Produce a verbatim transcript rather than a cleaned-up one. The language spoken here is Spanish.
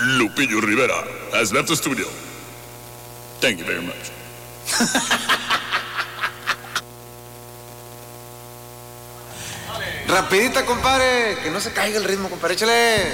Lupillo Rivera has left the studio. Thank you very much. Rapidita, compadre, que no se caiga el ritmo, compadre, échale.